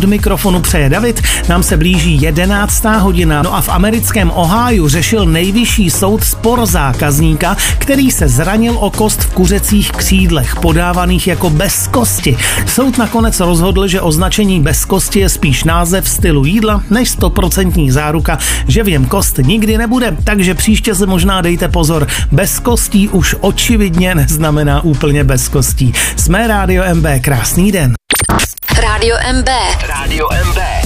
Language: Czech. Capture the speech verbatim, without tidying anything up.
Do mikrofonu přeje David, nám se blíží jedenáctá hodina. No a v americkém Ohiu řešil nejvyšší soud spor zákazníka, který se zranil o kost v kuřecích křídlech, podávaných jako bez kosti. Soud nakonec rozhodl, že označení bez kosti je spíš název stylu jídla, než stoprocentní záruka, že v něm kost nikdy nebude. Takže příště se možná dejte pozor, bez kostí už očividně neznamená úplně bez kostí. Jsme Rádio M B, krásný den. Rádio M B. Rádio M B.